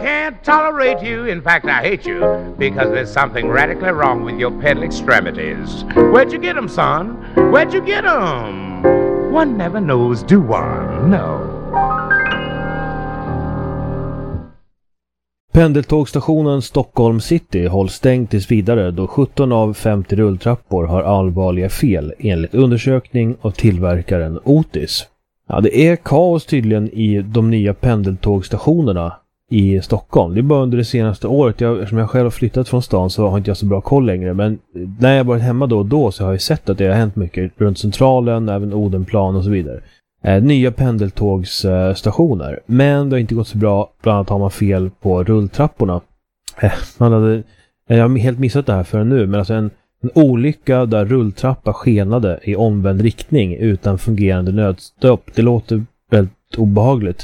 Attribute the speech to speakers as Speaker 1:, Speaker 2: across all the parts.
Speaker 1: can't tolerate you. In fact, I hate you because there's something radically wrong with your pedal extremities. Where'd you get them, son? Where'd you get them? One never knows, do one? No.
Speaker 2: Pendeltågstationen Stockholm City hålls stängd tills vidare då 17 av 50 rulltrappor har allvarliga fel enligt undersökning av tillverkaren Otis. Ja, det är kaos tydligen i de nya pendeltågstationerna i Stockholm. Det är bara under det senaste året. Eftersom jag själv har flyttat från stan så har inte jag så bra koll längre. Men när jag varit hemma då och då så har jag sett att det har hänt mycket runt Centralen, även Odenplan och så vidare. Nya pendeltågsstationer. Men det har inte gått så bra. Bland annat har man fel på rulltrapporna. Jag har helt missat det här förrän nu. Men alltså en olycka där rulltrappa skenade i omvänd riktning utan fungerande nödstopp. Det låter väldigt obehagligt.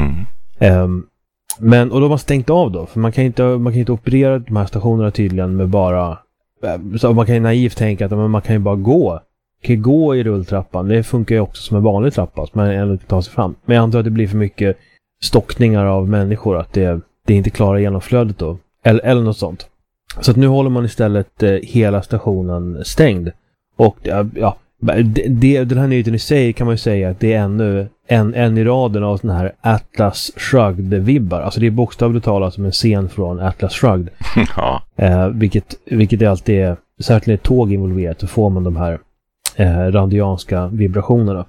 Speaker 2: Men, och då har man stängt av då. För man kan inte operera de här stationerna tydligen med bara... Så man kan ju naivt tänka att man kan ju bara gå. Kan gå i rulltrappan. Det funkar ju också som en vanlig trappa. Så man ändå ta sig fram. Men jag antar att det blir för mycket stockningar av människor. Att det inte klarar genomflödet då. Eller något sånt. Så att nu håller man istället hela stationen stängd. Och ja, den här nyheten i sig kan man ju säga att det är ännu en i raden av sån här Atlas Shrugged-vibbar. Alltså det är bokstavligt talat som en scen från Atlas Shrugged.
Speaker 3: Ja.
Speaker 2: Vilket alltid är, särskilt ett tåg involverat, så får man de här randianska vibrationerna.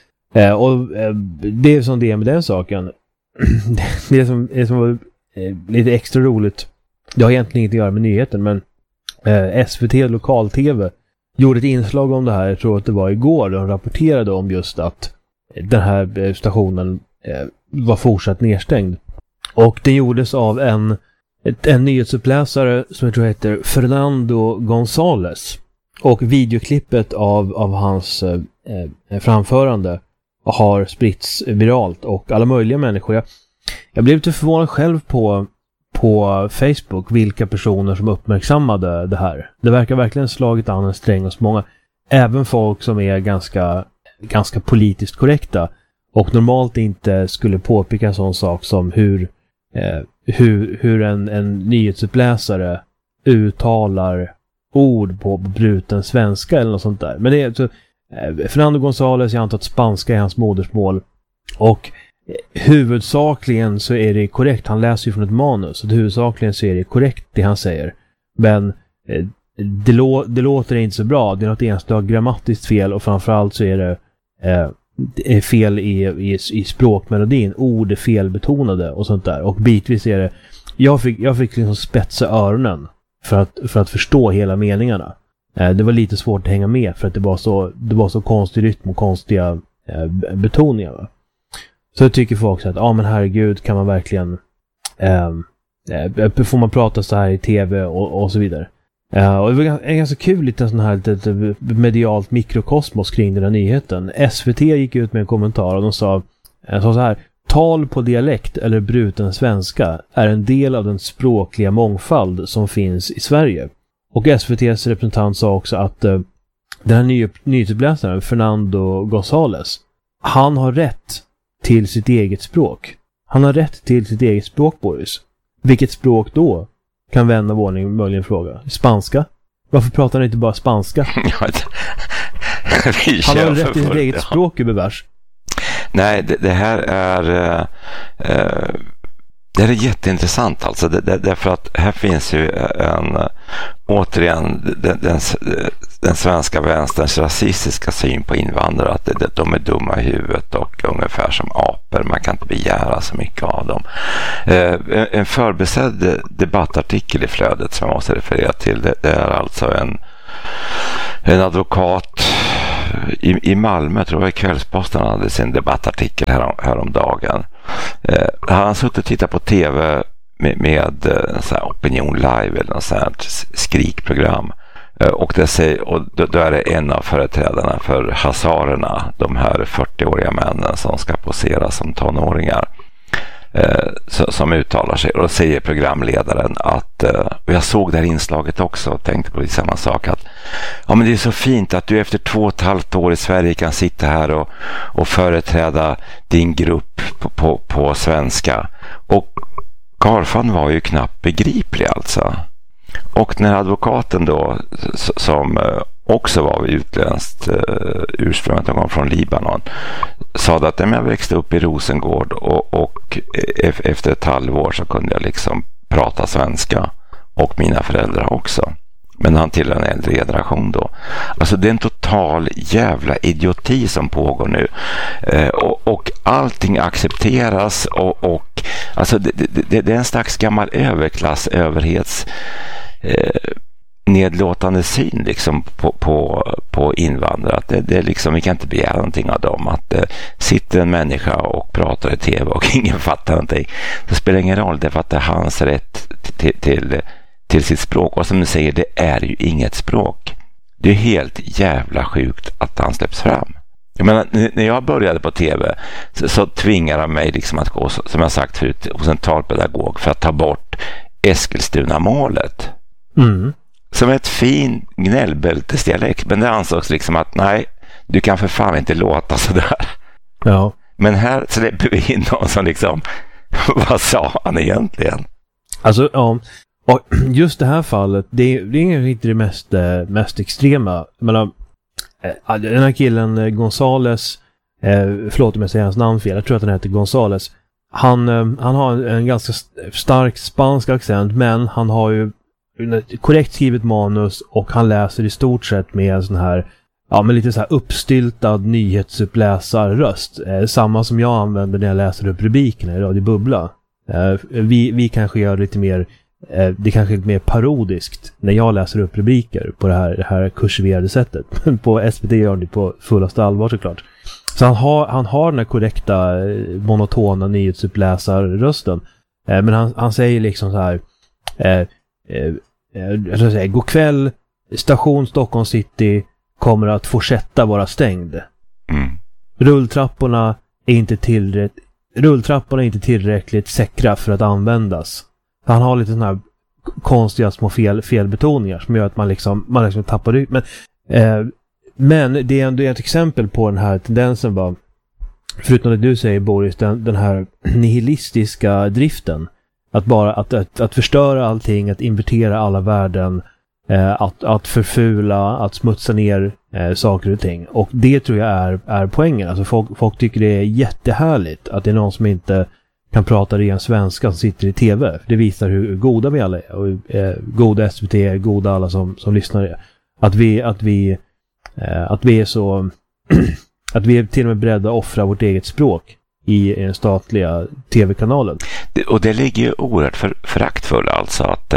Speaker 2: Det är som det är med den saken. det som var lite extra roligt, det har egentligen inget att göra med nyheten, men SVT lokal-tv gjorde ett inslag om det här, jag tror att det var igår, de rapporterade om just att den här stationen var fortsatt nedstängd. Och det gjordes av en nyhetsuppläsare som jag tror heter Fernando González. Och videoklippet av hans framförande har spritts viralt, och alla möjliga människor. Jag blev lite förvånad själv på Facebook vilka personer som uppmärksammade det här. Det verkar verkligen slagit an en sträng hos många. Även folk som är ganska politiskt korrekta och normalt inte skulle påpeka en sån sak som hur en nyhetsuppläsare uttalar ord på bruten svenska eller något sånt där. Men det är så, Fernando González, jag antar att spanska är hans modersmål, och huvudsakligen så är det korrekt. Han läser ju från ett manus, så huvudsakligen så är det korrekt det han säger. Men det låter inte så bra. Det är något enstaka grammatiskt fel, och framförallt så är det fel i språkmelodin. Ord är felbetonade och sånt där. Och bitvis är det... Jag fick liksom spetsa öronen för att förstå hela meningarna. Det var lite svårt att hänga med för att det var så konstig rytm och konstiga betoningar, va? Så jag tycker folk att men herregud, kan man verkligen får man prata så här i tv och så vidare. Och det var en ganska kul liten sån här lite medialt mikrokosmos kring den här nyheten. SVT gick ut med en kommentar och de sa så här: tal på dialekt eller bruten svenska är en del av den språkliga mångfald som finns i Sverige. Och SVT:s representant sa också att den här nyhetsuppläsaren Fernando González, han har rätt till sitt eget språk. Han har rätt till sitt eget språk, Boris. Vilket språk då? Kan vän av ordning möjligen fråga. Spanska? Varför pratar han inte bara spanska? Han har rätt till sitt eget språk, bevars.
Speaker 3: Nej, det här är det är jätteintressant alltså. Därför att här finns ju återigen den svenska vänsterns rasistiska syn på invandrare, att de är dumma i huvudet och ungefär som apor, man kan inte begära så mycket av dem. En förbesedd debattartikel i flödet som jag måste referera till, det är alltså en advokat i Malmö, tror jag i Kvällsposten hade sin debattartikel häromdagen. Han har suttit och tittat på tv med så här Opinion Live eller något sånt skrikprogram, och då är det en av företrädarna för hazarerna, de här 40-åriga männen som ska posera som tonåringar, som uttalar sig, och då säger programledaren att, och jag såg det här inslaget också och tänkte på samma sak, att men det är så fint att du efter 2,5 år i Sverige kan sitta här och företräda din grupp på svenska, Karfan var ju knappt begriplig alltså. Och när advokaten då, som också var utländskt ursprung, att de kom från Libanon, sa att jag växte upp i Rosengård och efter ett halvår så kunde jag liksom prata svenska, och mina föräldrar också. Men han tillhör en äldre generation då. Alltså det är en total jävla idioti som pågår nu. Och allting accepteras och alltså det är en slags gammal överklass, överhets nedlåtande syn liksom på invandrare. Att det är liksom, vi kan inte begära någonting av dem. Att sitter en människa och pratar i tv och ingen fattar någonting. Det spelar ingen roll, därför att det är hans rätt till sitt språk. Och som du säger, det är ju inget språk. Det är helt jävla sjukt att han släpps fram. Jag menar, när jag började på tv så tvingade de mig liksom att gå, som jag sagt förut, hos en talpedagog för att ta bort Eskilstuna-målet.
Speaker 2: Mm.
Speaker 3: Som ett fin gnällbältesdialekt. Men det ansågs liksom att nej, du kan för fan inte låta sådär.
Speaker 2: Ja.
Speaker 3: Men här släpper vi in någon som liksom, vad sa han egentligen?
Speaker 2: Alltså, ja. Och just det här fallet, det är inte det mest extrema. Jag menar, den här killen Gonzales, förlåt om jag säger hans namn fel, jag tror att han heter Gonzales. Han har en ganska stark spansk accent, men han har ju korrekt skrivet manus och han läser i stort sett med en sån här, ja, med lite så här uppstyltad nyhetsuppläsarröst. Samma som jag använder när jag läser upp rubrikerna i Radio Bubbla. Vi kanske gör lite mer, det kanske är lite mer parodiskt när jag läser upp rubriker på det här kursiverade sättet. Men på SVT gör det på fullaste allvar såklart. Så han har den här korrekta monotona nyhetsuppläsarrösten. Men han säger liksom så här, jag ska säga, god kväll, station Stockholm City kommer att fortsätta vara stängd. Rulltrapporna är inte tillräckligt säkra för att användas. Han har lite såna här konstiga små felbetoningar som gör att man liksom tappar det. Men det är ändå ett exempel på den här tendensen, va? Förutom det du säger, Boris, den här nihilistiska driften. Att bara att förstöra allting, att invertera alla värden, att förfula, att smutsa ner saker och ting. Och det tror jag är poängen. Alltså folk tycker det är jättehärligt att det är någon som inte kan prata ren svenska som sitter i tv. Det visar hur goda vi alla är. Och goda SVT, goda alla som lyssnar är. Att vi är så att vi är till och med beredda att offra vårt eget språk i den statliga tv-kanalen.
Speaker 3: Och det ligger ju oerhört föraktfull, alltså att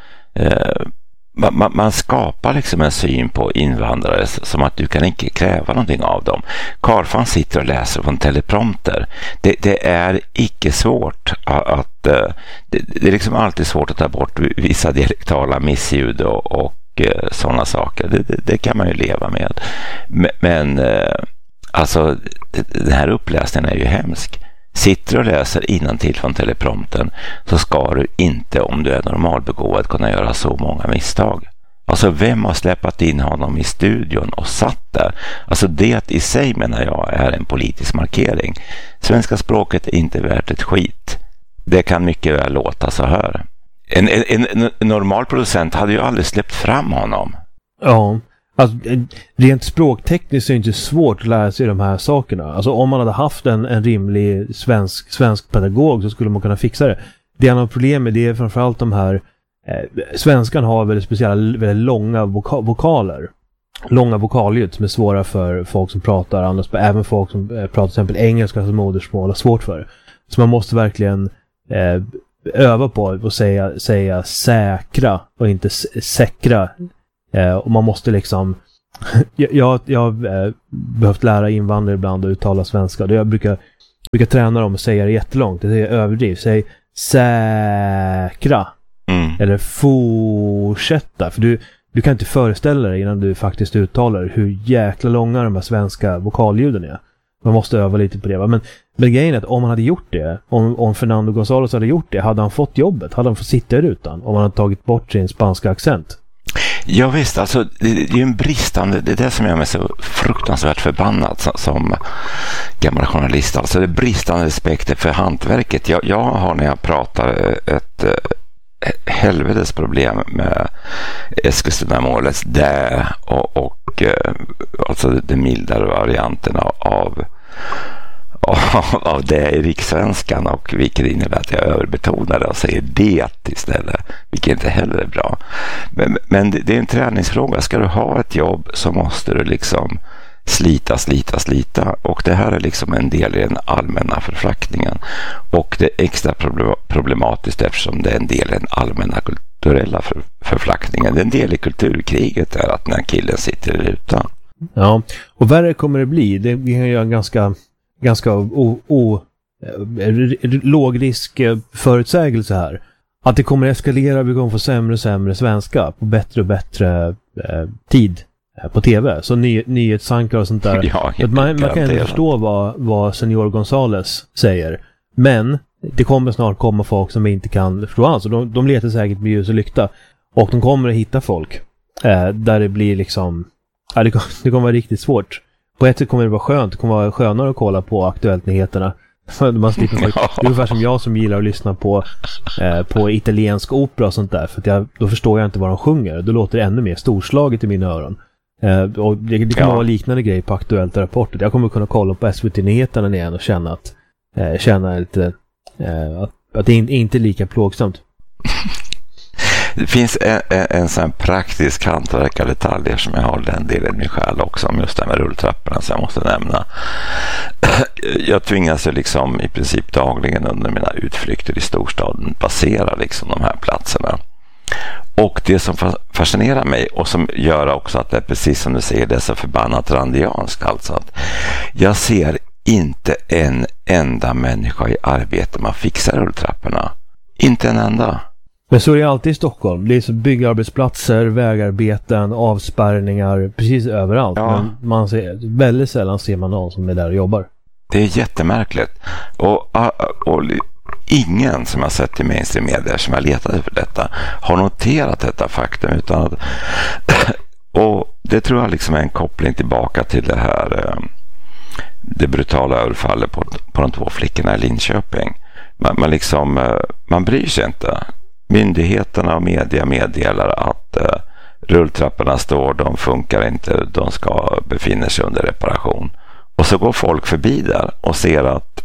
Speaker 3: man skapar liksom en syn på invandrare som att du kan inte kräva någonting av dem. Karfan sitter och läser på en teleprompter. Det är icke svårt att det är liksom alltid svårt att ta bort vissa dialektala missljud och sådana saker. Det kan man ju leva med. Men alltså den här uppläsningen är ju hemsk. Sitter och läser innantill från teleprompten så ska du inte, om du är normalbegåvad, kunna göra så många misstag. Alltså vem har släppt in honom i studion och satt där? Alltså det i sig, menar jag, är en politisk markering. Svenska språket är inte värt ett skit. Det kan mycket väl låta så här. En normal producent hade ju aldrig släppt fram honom.
Speaker 2: Ja, alltså, rent språktekniskt är det inte svårt att lära sig de här sakerna. Alltså om man hade haft en rimlig svensk pedagog så skulle man kunna fixa det. Det enda problemet, det är framförallt de här svenskan har väldigt speciella, väldigt långa vokaler. Långa vokalljud som är svåra för folk som pratar annars, även folk som pratar till exempel engelska som modersmål är svårt för. Så man måste verkligen öva på att säga säkra och inte säkra. Och man måste liksom jag har behövt lära invandrare ibland att uttala svenska. Jag brukar träna dem och säga det jättelångt. Det är överdriv. Säg säkra. Eller fortsätta. För du kan inte föreställa dig innan du faktiskt uttalar hur jäkla långa de här svenska vokalljuden är. Man måste öva lite på det. Men grejen är att om han hade gjort det, om Fernando González hade gjort det, hade han fått jobbet. Hade han fått sitta i rutan om han hade tagit bort sin spanska accent.
Speaker 3: Ja visst, alltså det är ju en bristande, det är det som gör mig så fruktansvärt förbannad som gammal journalist. Alltså det är bristande respekt för hantverket. Jag har när jag pratar ett helvetes problem med Eskilstuna-målets där och alltså den mildare varianten av det i rikssvenskan, och vilket innebär att jag överbetonar det och säger det istället, vilket inte heller är bra. Men det är en träningsfråga. Ska du ha ett jobb så måste du liksom slita, och det här är liksom en del i den allmänna förflackningen, och det är extra problematiskt eftersom det är en del i den allmänna kulturella förflackningen. Det är en del i kulturkriget är att när killen sitter i rutan.
Speaker 2: Ja, och värre kommer det bli. Vi kan göra en ganska lågrisk förutsägelse här. Att det kommer eskalera, vi kommer få sämre och sämre svenska på bättre och bättre tid på tv. Så nyhetsankar och sånt där. Ja, man kan inte förstå vad Senior Gonzales säger. Men det kommer snart komma folk som inte kan förstå alls. De letar säkert med ljus och lykta. Och de kommer att hitta folk där det blir liksom... Ja, det kommer vara riktigt svårt. På ett sätt kommer det vara skönt. Det kommer vara skönare att kolla på Aktuellt-nyheterna. Man slipper det är ungefär som jag som gillar att lyssna på italiensk opera och sånt där. För att då förstår jag inte vad de sjunger. Då låter det ännu mer storslaget i mina öron. Och det kommer vara liknande grej på Aktuellt rapportet. Jag kommer kunna kolla på SVT-nyheterna igen och känna lite att det inte är lika plågsamt.
Speaker 3: Det finns en sån praktisk hantverkardetalj som jag har den delen i min själ också, om just det med rulltrapporna, som jag måste nämna. Jag tvingas ju liksom i princip dagligen under mina utflykter i storstaden passera liksom de här platserna. Och det som fascinerar mig och som gör också att det är precis som du säger, det är så förbannat randianskt, alltså att jag ser inte en enda människa i arbete med att fixa rulltrapporna. Inte en enda.
Speaker 2: Men så är det alltid i Stockholm. Det är så byggarbetsplatser, vägarbeten, avspärrningar, precis överallt.
Speaker 3: Ja.
Speaker 2: Men väldigt sällan ser man någon som är där och jobbar.
Speaker 3: Det är jättemärkligt. Och ingen som har sett i mainstream medier som har letat efter detta har noterat detta faktum, utan att, och det tror jag liksom är en koppling tillbaka till det här det brutala överfallet på de 2 flickorna i Linköping. Man bryr sig inte. Myndigheterna och media meddelar att rulltrapporna står, de funkar inte, de ska befinna sig under reparation. Och så går folk förbi där och ser att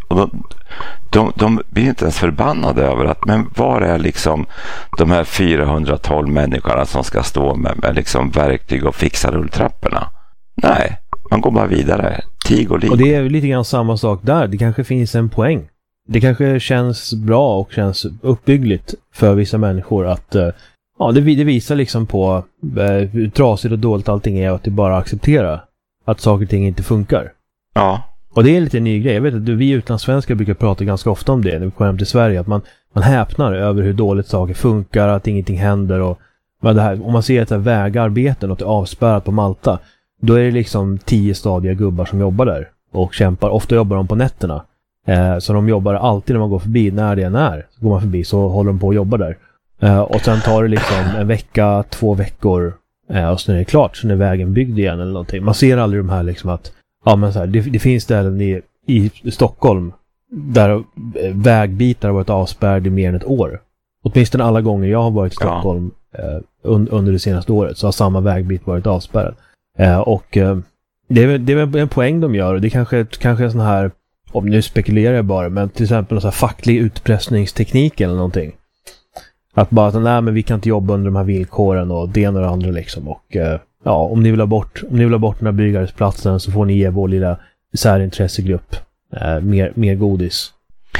Speaker 3: de blir inte ens förbannade över att, men var är liksom de här 412 människorna som ska stå med liksom verktyg och fixa rulltrapporna? Nej, man går bara vidare. Tig och liv.
Speaker 2: Och det är lite grann samma sak där. Det kanske finns en poäng. Det kanske känns bra och känns uppbyggligt för vissa människor att det visar liksom på hur trasigt och dåligt allting är och att det bara acceptera att saker och ting inte funkar.
Speaker 3: Ja. Och
Speaker 2: det är lite en ny grej. Jag vet att vi utlandssvenskar brukar prata ganska ofta om det när vi kommer hem till Sverige. Att man häpnar över hur dåligt saker funkar, att ingenting händer. Och det här, om man ser ett vägarbete och det är avspärrat på Malta, då är det liksom 10 stadiga gubbar som jobbar där och kämpar. Ofta jobbar de på nätterna. Så de jobbar alltid när man går förbi, när det än är. Så går man förbi så håller de på att jobba där. Och sen tar det liksom en vecka, 2 veckor och så är det klart, så är vägen byggd igen eller någonting. Man ser aldrig de här liksom att men så här, det finns ställen i Stockholm där vägbitar har varit avspärrade i mer än ett år. Åtminstone alla gånger jag har varit i Stockholm under det senaste året så har samma vägbit varit avspärrad. Det är väl en poäng de gör, och det kanske är sån här, om nu spekulerar jag bara, men till exempel en sån här facklig utpressningsteknik eller någonting. Att bara men vi kan inte jobba under de här villkoren och det ena och det andra liksom. Och om ni vill ha bort den här byggarbetsplatsen så får ni ge vår lilla särintressegrupp mer godis.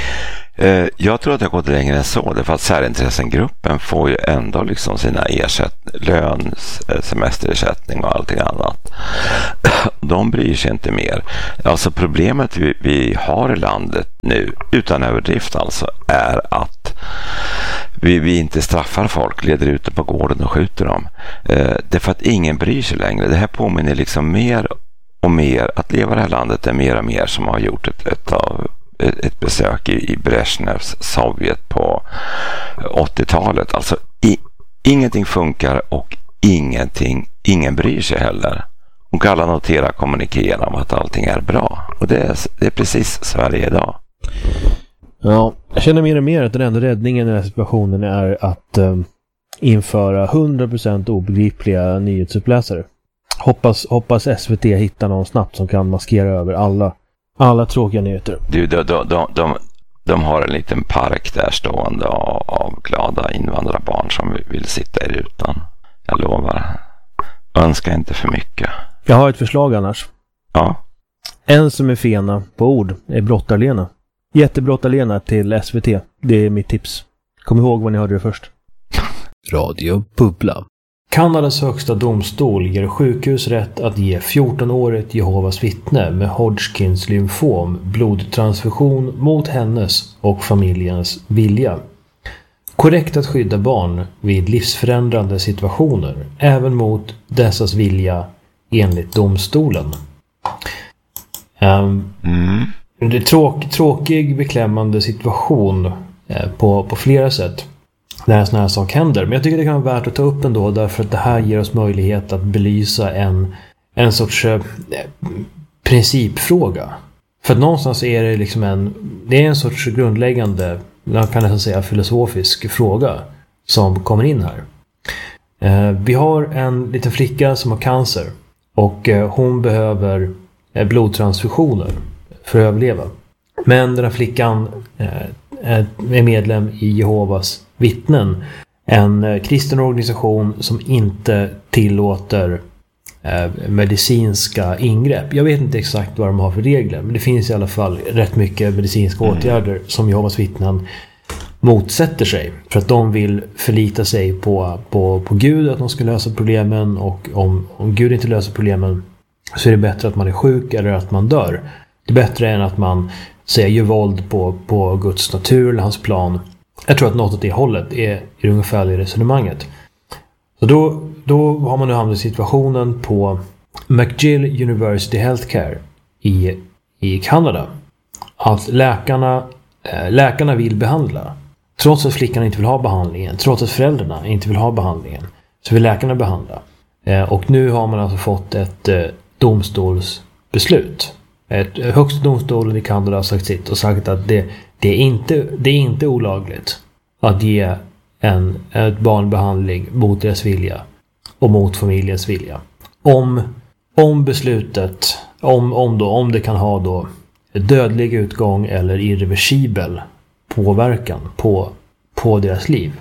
Speaker 3: Jag tror att det har gått längre än så, därför att särintressengruppen får ju ändå liksom sina lön, semesterersättning och allting annat. De bryr sig inte mer. Alltså problemet vi har i landet nu, utan överdrift alltså, är att vi inte straffar folk, leder ut dem på gården och skjuter dem. Därför att ingen bryr sig längre. Det här påminner liksom mer och mer, att leva i det här landet är mer och mer som har gjort ett besök i Brezhnevs Sovjet på 80-talet. Alltså ingenting funkar och ingen bryr sig heller. Hon kan alla notera kommunikera om att allting är bra. Och det är precis Sverige idag.
Speaker 2: Ja, jag känner mer och mer att den enda räddningen i den här situationen är att införa 100% obegripliga nyhetsuppläsare. Hoppas SVT hittar någon snabbt som kan maskera över alla tråkiga nyheter.
Speaker 3: De har en liten park där stående av glada invandrarbarn som vill sitta i rutan. Jag lovar. Önskar inte för mycket.
Speaker 2: Jag har ett förslag annars.
Speaker 3: Ja.
Speaker 2: En som är fena på ord är Brottarlena. Jättebrottarlena till SVT. Det är mitt tips. Kom ihåg vad ni hörde det först. Radio Bubbla. Kanadas högsta domstol ger sjukhus rätt att ge 14-årigt Jehovas vittne med Hodgkins lymfom blodtransfusion mot hennes och familjens vilja. Korrekt att skydda barn vid livsförändrande situationer, även mot dessas vilja enligt domstolen. Det är tråkig, beklämmande situation på flera sätt när sån här sak händer. Men jag tycker det kan vara värt att ta upp ändå, därför att det här ger oss möjlighet att belysa en sorts principfråga. För att någonstans är det liksom det är en sorts grundläggande, man kan nästan säga filosofisk fråga som kommer in här. Vi har en liten flicka som har cancer och hon behöver blodtransfusioner för att överleva. Men den här flickan är medlem i Jehovas vittnen, en kristen organisation som inte tillåter medicinska ingrepp. Jag vet inte exakt vad de har för regler, men det finns i alla fall rätt mycket medicinska åtgärder som Jehovas vittnen motsätter sig, för att de vill förlita sig på Gud, att de ska lösa problemen, och om Gud inte löser problemen så är det bättre att man är sjuk eller att man dör. Det är bättre än att man gör våld på Guds natur eller hans plan. Jag tror att något åt det hållet är ungefär i resonemanget. Så då har man nu hamnat i situationen på McGill University Healthcare i Kanada att läkarna vill behandla. Trots att flickan inte vill ha behandlingen, trots att föräldrarna inte vill ha behandlingen, så vill läkarna behandla. Och nu har man alltså fått ett domstolsbeslut. Högsta domstolen i Kanada har sagt sitt och sagt att det är inte olagligt att ge ett barn behandling mot deras vilja och mot familjens vilja. Om beslutet, om det kan ha då dödlig utgång eller irreversibel påverkan på deras liv.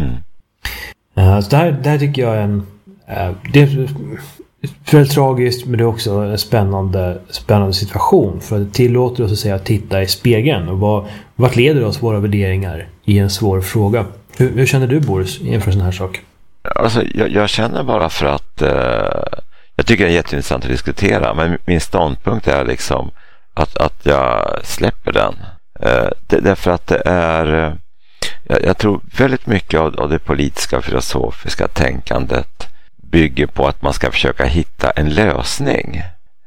Speaker 2: Så det här tycker jag är det är väldigt tragiskt, men det är också en spännande situation, för det tillåter oss att titta i spegeln och vart leder oss våra värderingar i en svår fråga. Hur känner du, Boris, inför sån här sak?
Speaker 3: Alltså, jag känner bara för att jag tycker det är jätteintressant att diskutera, men min ståndpunkt är liksom att jag släpper den. Därför att det är jag tror väldigt mycket av det politiska och filosofiska tänkandet bygger på att man ska försöka hitta en lösning.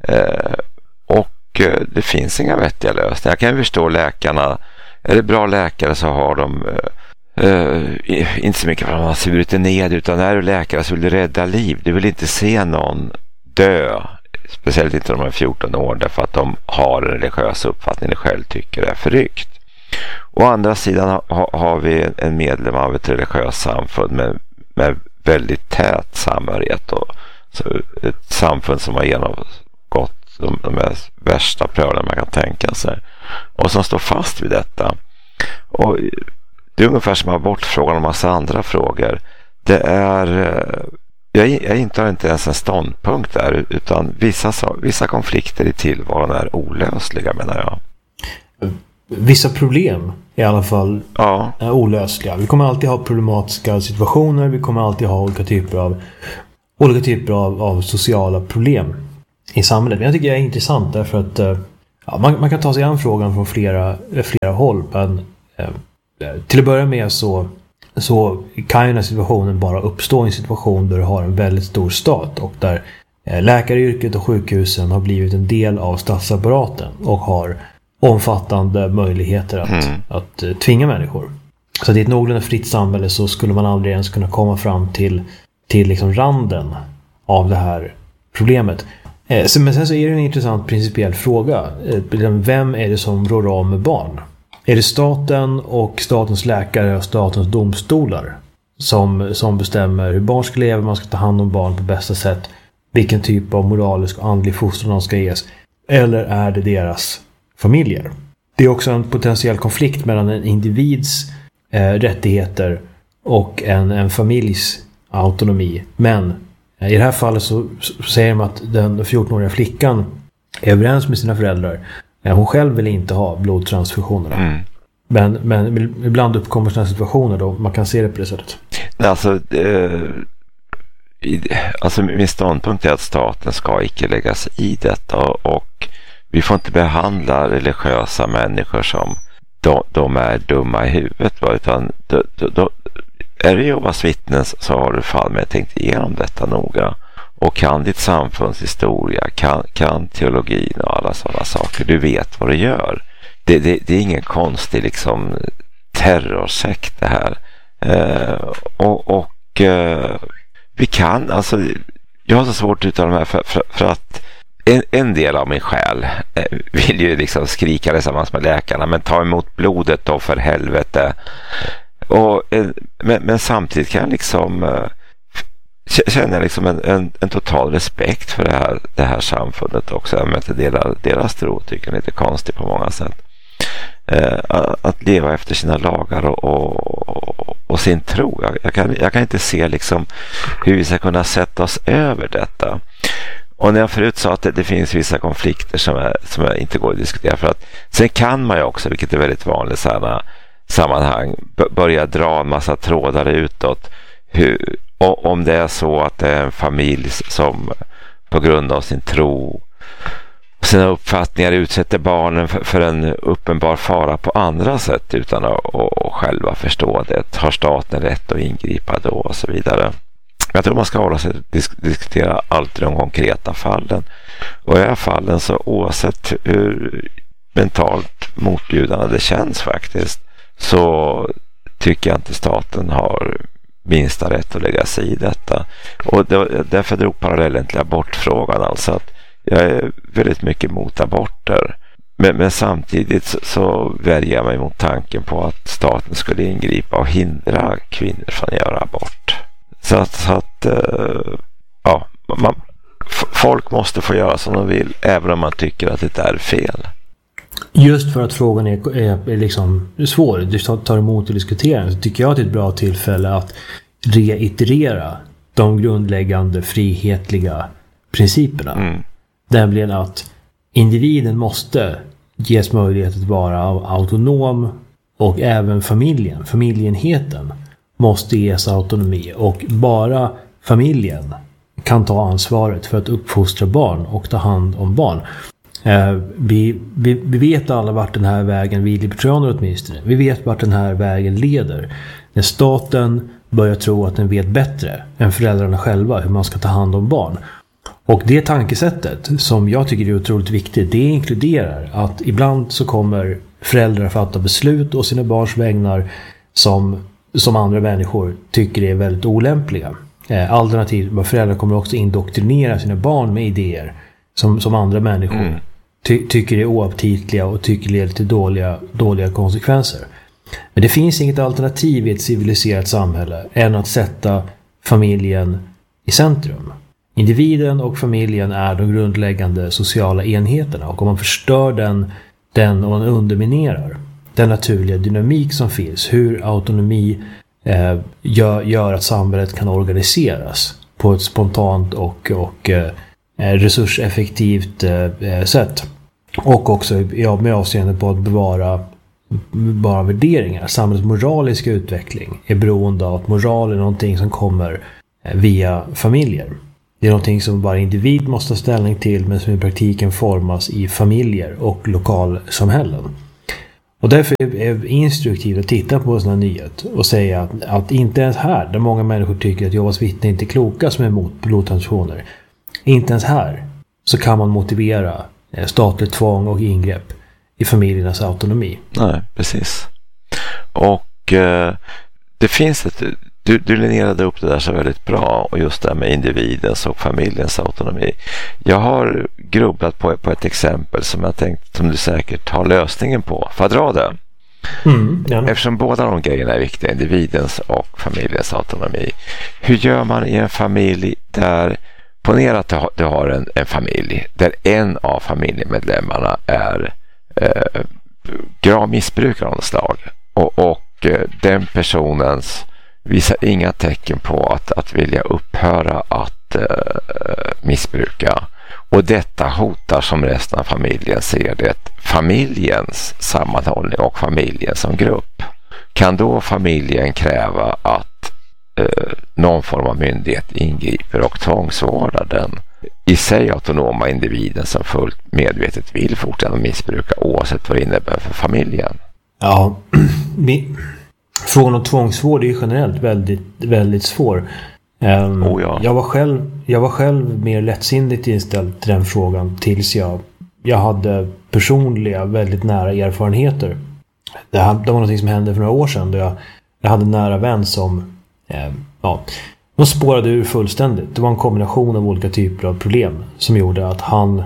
Speaker 3: Och det finns inga vettiga lösningar. Jag kan förstå läkarna. Är det bra läkare så har de inte så mycket för att man har svurit ner, utan är du läkare så vill du rädda liv. Du vill inte se någon dö, speciellt inte när de är 14 år, därför att de har en religiös uppfattning de själv tycker är förryckt. Å andra sidan har vi en medlem av ett religiöst samfund med väldigt tät samhörighet, och ett samfund som har genomgått de värsta prövningar man kan tänka sig, och som står fast vid detta. Och det är ungefär som abortfrågan och en massa andra frågor. Det är jag intar inte ens en ståndpunkt där, utan vissa konflikter i tillvaron är olösliga, menar jag.
Speaker 2: Vissa problem i alla fall är olösliga. Vi kommer alltid ha problematiska situationer. Vi kommer alltid ha olika typer av sociala problem i samhället. Men jag tycker det är intressant därför att man kan ta sig an frågan från flera håll. Men till att börja med så kan ju den här situationen bara uppstå i en situation där du har en väldigt stor stat och där läkaryrket och sjukhusen har blivit en del av statsapparaten och har omfattande möjligheter att tvinga människor. Så att i ett någorlunda fritt samhälle så skulle man aldrig ens kunna komma fram till till liksom randen av det här problemet. Men sen så är det en intressant principiell fråga. Vem är det som rår om med barn? Är det staten och statens läkare och statens domstolar som bestämmer hur barn ska leva, man ska ta hand om barn på bästa sätt, vilken typ av moralisk och andlig fostran de ska ges? Eller är det deras familjer? Det är också en potentiell konflikt mellan en individs rättigheter och en familjs autonomi. Men i det här fallet så säger de att den 14-åriga flickan är överens med sina föräldrar. Hon själv vill inte ha blodtransfusionerna. Men ibland uppkommer sådana situationer då man kan se det på det sättet.
Speaker 3: Alltså min ståndpunkt är att staten ska icke lägga sig i detta, och vi får inte behandla religiösa människor som de är dumma i huvudet, utan är det Jehovas vittnen så har du fan med tänkt igenom detta noga och kan ditt samfunds historia, kan teologin och alla sådana saker. Du vet vad du gör. Det är ingen konstig liksom terrorsekt det här. Vi kan, alltså jag har så svårt att uttala de här för att en del av min själ vill ju liksom skrika tillsammans med läkarna, men ta emot blodet då för helvete. Men samtidigt kan jag liksom känna liksom en total respekt för det här samfundet också. Jag möter deras tro, tycker jag är lite konstigt på många sätt. Att leva efter sina lagar och sin tro. Jag kan inte se liksom hur vi ska kunna sätta oss över detta. Och när jag förut sa att det finns vissa konflikter som jag inte går att diskutera, för att sen kan man ju också, vilket är väldigt vanligt i sådana sammanhang, börja dra en massa trådar utåt. Om det är så att det är en familj som på grund av sin tro och sina uppfattningar utsätter barnen för en uppenbar fara på andra sätt utan att själva förstå det, har staten rätt att ingripa då och så vidare. Jag tror man ska hålla sig diskutera alltid de konkreta fallen. Och i de här fallen, så oavsett hur mentalt motbjudande det känns faktiskt, så tycker jag inte staten har minsta rätt att lägga sig i detta. Och därför drog parallellen till abortfrågan, alltså att jag är väldigt mycket emot aborter. Men samtidigt så värjer jag mig mot tanken på att staten skulle ingripa och hindra kvinnor från att göra abort. Folk måste få göra som de vill, även om man tycker att det är fel.
Speaker 2: Just för att frågan är liksom svår, du tar emot och diskuterar, så tycker jag att det är ett bra tillfälle att reiterera de grundläggande frihetliga principerna. Nämligen att individen måste ges möjlighet att vara autonom, och även familjeenheten måste ges autonomi, och bara familjen kan ta ansvaret för att uppfostra barn och ta hand om barn. Vi vet alla vart den här vägen, vi libertarianer åtminstone, vi vet vart den här vägen leder. När staten börjar tro att den vet bättre än föräldrarna själva hur man ska ta hand om barn. Och det tankesättet, som jag tycker är otroligt viktigt, det inkluderar att ibland så kommer föräldrar fatta beslut och sina barns vägnar som andra människor tycker är väldigt olämpliga. Alternativt, föräldrar kommer också indoktrinera sina barn med idéer som andra människor tycker är oaptitliga och tycker leder till dåliga konsekvenser. Men det finns inget alternativ i ett civiliserat samhälle än att sätta familjen i centrum. Individen och familjen är de grundläggande sociala enheterna, och om man förstör den och man underminerar den naturliga dynamik som finns, hur autonomi gör att samhället kan organiseras på ett spontant och resurseffektivt sätt, och också med avseende på att bevara värderingar. Samhällets moraliska utveckling är beroende av att moral är någonting som kommer via familjer. Det är någonting som varje individ måste ta ställning till, men som i praktiken formas i familjer och lokalsamhällen. Och därför är det instruktivt att titta på en sån här nyhet och säga att inte ens här, där många människor tycker att Jehovas vittnen inte är kloka som är emot blodtransfusioner, inte ens här så kan man motivera statligt tvång och ingrepp i familjernas autonomi.
Speaker 3: Nej, precis. Och det Du linjerade upp det där så väldigt bra, och just det med individens och familjens autonomi. Jag har grubblat på ett exempel som jag tänkt som du säkert har lösningen på. Får jag dra det?
Speaker 2: Ja.
Speaker 3: Eftersom båda de grejerna är viktiga, individens och familjens autonomi. Hur gör man i en familj där, ponera att du har en familj där en av familjemedlemmarna är grav missbrukare av något slag, och den personens visar inga tecken på att vilja upphöra att missbruka, och detta hotar som resten av familjen ser det familjens sammanhållning och familjen som grupp. Kan då familjen kräva att någon form av myndighet ingriper och tvångsvårdar den i sig autonoma individen som fullt medvetet vill fortsätta missbruka, oavsett vad det innebär för familjen?
Speaker 2: Ja, frågan om tvångsvård är ju generellt väldigt, väldigt svår.
Speaker 3: Ja.
Speaker 2: Jag var själv mer lättsinnigt inställd till den frågan tills jag hade personliga, väldigt nära erfarenheter. Det var något som hände för några år sedan då jag hade en nära vän som de spårade ur fullständigt. Det var en kombination av olika typer av problem som gjorde att han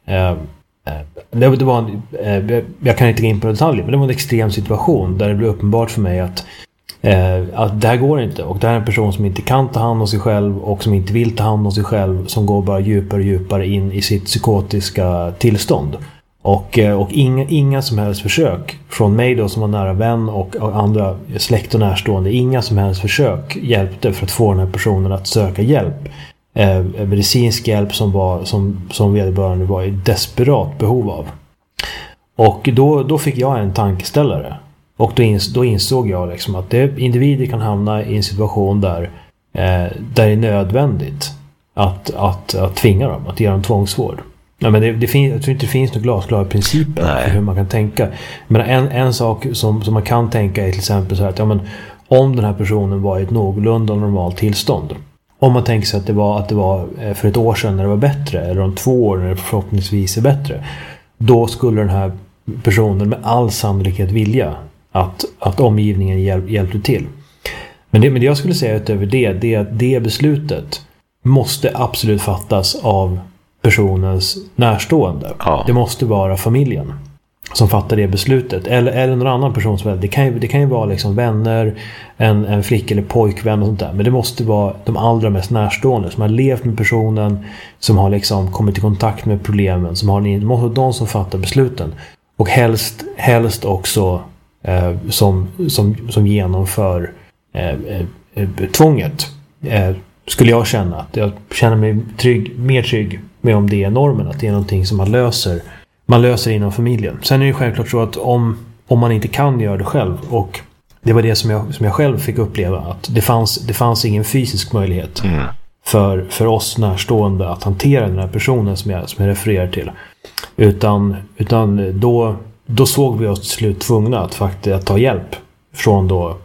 Speaker 2: jag kan inte gå in på detaljer, men det var en extrem situation där det blev uppenbart för mig att det här går inte, och det här är en person som inte kan ta hand om sig själv och som inte vill ta hand om sig själv, som går bara djupare och djupare in i sitt psykotiska tillstånd, och inga som helst försök från mig då som var nära vän och andra släkt och närstående, inga som helst försök hjälpte för att få den här personen att söka hjälp, medicinsk hjälp som vederbörande var i desperat behov av. Och då fick jag en tankeställare. Och då insåg jag liksom att individer kan hamna i en situation där det är nödvändigt att tvinga dem, att ge dem tvångsvård. Ja, men jag tror inte det finns några glasklara principer för hur man kan tänka. Men en sak som man kan tänka är till exempel så här att om den här personen var i ett någorlunda normalt tillstånd. Om man tänker sig att det var för ett år sedan när det var bättre, eller om 2 år när det förhoppningsvis är bättre, då skulle den här personen med all sannolikhet vilja att omgivningen hjälpte till. Men det jag skulle säga utöver det är att det beslutet måste absolut fattas av personens närstående. Ja. Det måste vara familjen som fattar det beslutet, eller någon annan person som det kan ju vara liksom vänner, en flicka eller pojkvän och sånt där, men det måste vara de allra mest närstående som har levt med personen, som har liksom kommit i kontakt med problemen, det måste vara de som fattar besluten, och helst också som genomför tvånget. Skulle jag känna att jag känner mig mer trygg med om det är normen, att det är någonting som man löser inom familjen. Sen är det självklart så att om man inte kan göra det själv, och det var det som jag själv fick uppleva, att det fanns ingen fysisk möjlighet för oss närstående att hantera den här personen som jag refererar till, utan då såg vi oss till slut tvungna att faktiskt ta hjälp från då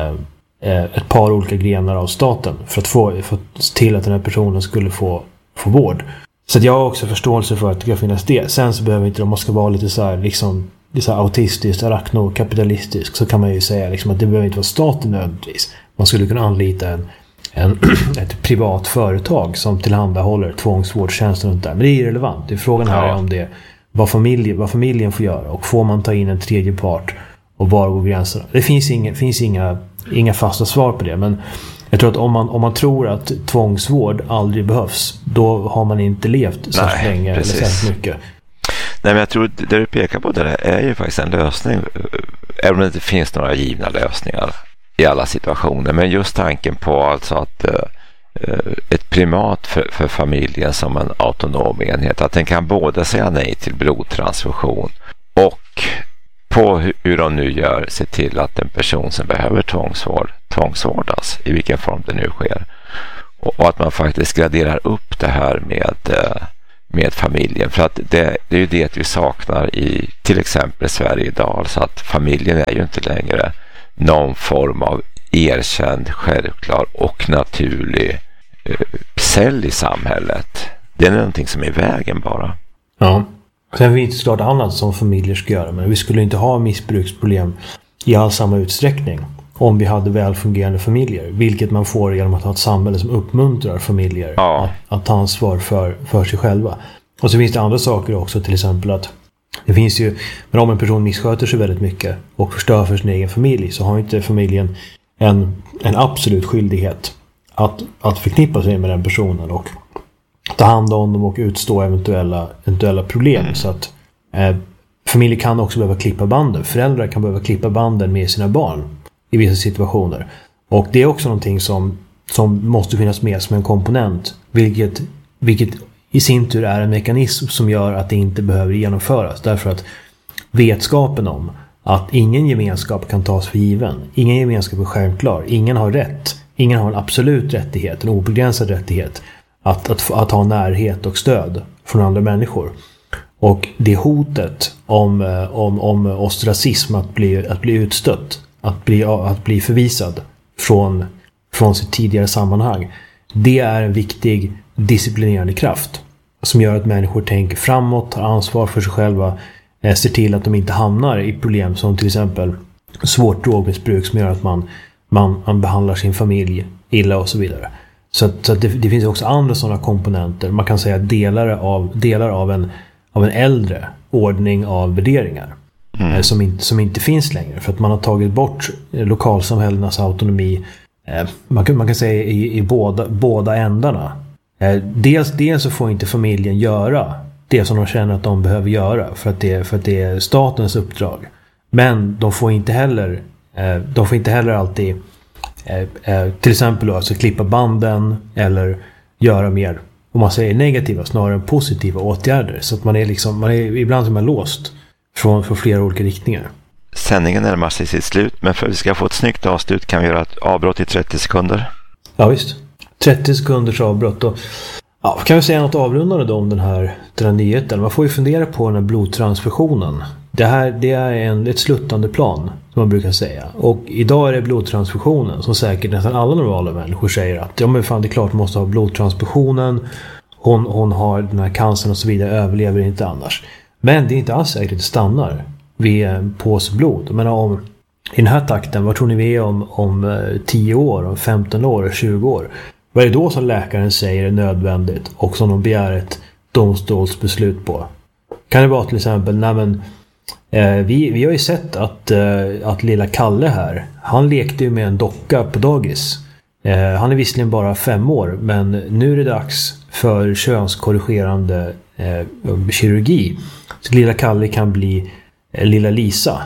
Speaker 2: ett par olika grenar av staten för att få till att den här personen skulle få vård. Så att jag har också förståelse för att det kan finnas det. Sen så behöver inte man ska vara lite så här liksom så här autistiskt, arachno-kapitalistisk, så kan man ju säga liksom att det behöver inte vara staten nödvändigtvis. Man skulle kunna anlita ett privat företag som tillhandahåller tvångsvårdstjänster och där. Men det är irrelevant. Det är frågan här om det vad familjen får göra, och får man ta in en tredje part, och var går gränserna. Det finns inga fasta svar på det, men jag tror att om man tror att tvångsvård aldrig behövs, då har man inte levt så länge eller så mycket.
Speaker 3: Nej, men jag tror det du pekar på det är ju faktiskt en lösning, även om det inte finns några givna lösningar i alla situationer, men just tanken på alltså att ett primat för familjen som en autonom enhet, att den kan både säga nej till blodtransfusion och på hur de nu gör se till att en person som behöver tvångsvårdas i vilken form det nu sker, och att man faktiskt graderar upp det här med familjen, för att det är ju det vi saknar i till exempel Sverige idag, så att familjen är ju inte längre någon form av erkänd, självklar och naturlig cell i samhället. Det är någonting som är i vägen bara.
Speaker 2: Ja. Sen finns det såklart annat som familjer ska göra, men vi skulle inte ha missbruksproblem i all samma utsträckning om vi hade välfungerande familjer. Vilket man får genom att ha ett samhälle som uppmuntrar familjer att ta ansvar för sig själva. Och så finns det andra saker också, till exempel att det finns ju, men om en person missköter sig väldigt mycket och förstör för sin egen familj, så har inte familjen en absolut skyldighet att förknippa sig med den personen och ta hand om dem och utstå eventuella problem. Så att familjer kan också behöva klippa banden. Föräldrar kan behöva klippa banden med sina barn i vissa situationer. Och det är också någonting som måste finnas med som en komponent, vilket i sin tur är en mekanism som gör att det inte behöver genomföras. Därför att vetskapen om att ingen gemenskap kan tas för given, ingen gemenskap är självklar, ingen har rätt, ingen har en absolut rättighet, en obegränsad rättighet att ha närhet och stöd från andra människor. Och det hotet om ostracism, att bli utstött, att bli förvisad från sitt tidigare sammanhang, det är en viktig disciplinerande kraft som gör att människor tänker framåt, tar ansvar för sig själva, ser till att de inte hamnar i problem som till exempel svårt drogmissbruk som gör att man behandlar sin familj illa och så vidare. Så att det finns också andra sådana komponenter. Man kan säga delar av en äldre ordning av värderingar som inte finns längre, för att man har tagit bort lokalsamhällenas autonomi. Man kan säga i båda ändarna. Dels så får inte familjen göra det som de känner att de behöver göra för att det är statens uppdrag. Men de får inte heller alltid till exempel då, alltså klippa banden eller göra mer, om man säger negativa snarare än positiva åtgärder. Så att man är ibland som är låst från flera olika riktningar.
Speaker 3: Sändningen närmar sig sitt slut, men för att vi ska få ett snyggt avslut kan vi göra ett avbrott i 30 sekunder.
Speaker 2: Ja visst. 30 sekunders avbrott. Och, kan vi säga något avrundande då om den här nyheten? Man får ju fundera på den här blodtransfusionen. Det är ett sluttande plan, som man brukar säga. Och idag är det blodtransfusionen som säkert nästan alla normala människor säger att ja men fan, det är klart man måste ha blodtransfusionen. Hon har den här cancern och så vidare, överlever inte annars. Men det är inte alls säkert att det stannar vid en påse blod. Men i den här takten, vad tror ni vi är om 10 år, om 15 år, 20 år? Vad är det då som läkaren säger är nödvändigt och som de begär ett domstolsbeslut på? Kan det vara till exempel, vi har ju sett att lilla Kalle här, han lekte ju med en docka på dagis. Han är visserligen bara 5 år, men nu är det dags för könskorrigerande kirurgi. Så lilla Kalle kan bli lilla Lisa.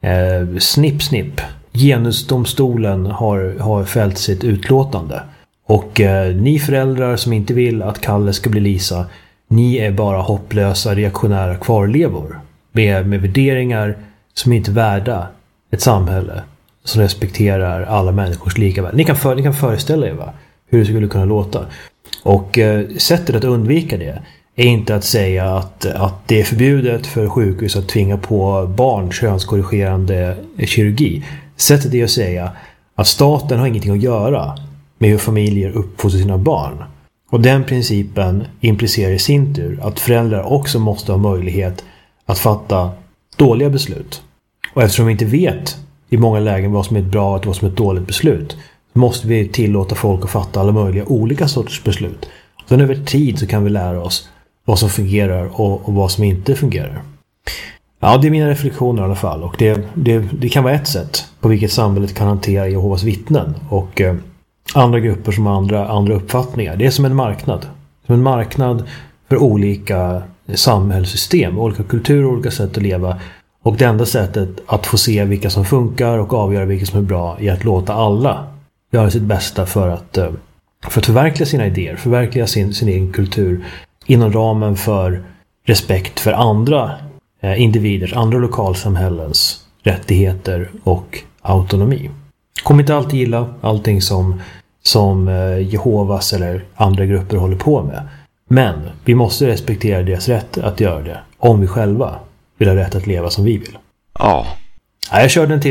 Speaker 2: Snipp, snipp. Genusdomstolen har fällt sitt utlåtande. Och ni föräldrar som inte vill att Kalle ska bli Lisa, ni är bara hopplösa reaktionära kvarlevor. Med värderingar som inte är värda ett samhälle som respekterar alla människors lika värde. Ni kan föreställa er hur det skulle kunna låta. Och sättet att undvika det är inte att säga att det är förbjudet för sjukhus att tvinga på barn könskorrigerande kirurgi. Sättet är att säga att staten har ingenting att göra med hur familjer uppfostrar sina barn. Och den principen implicerar i sin tur att föräldrar också måste ha möjlighet att fatta dåliga beslut. Och eftersom vi inte vet i många lägen vad som är ett bra och vad som är ett dåligt beslut, så måste vi tillåta folk att fatta alla möjliga olika sorters beslut. Sen över tid så kan vi lära oss vad som fungerar och vad som inte fungerar. Ja, det är mina reflektioner i alla fall. Och det kan vara ett sätt på vilket samhället kan hantera Jehovas vittnen och andra grupper som har andra uppfattningar. Det är som en marknad. Som en marknad för olika samhällssystem, olika kulturer, olika sätt att leva. Och det enda sättet att få se vilka som funkar och avgöra vilka som är bra är att låta alla göra sitt bästa för att förverkliga sina idéer, förverkliga sin egen kultur inom ramen för respekt för andra individers, andra lokalsamhällens rättigheter och autonomi. Kommer inte alltid gilla allting som Jehovas eller andra grupper håller på med. Men vi måste respektera deras rätt att göra det om vi själva vill ha rätt att leva som vi vill.
Speaker 3: Ja.
Speaker 2: Jag körde en till.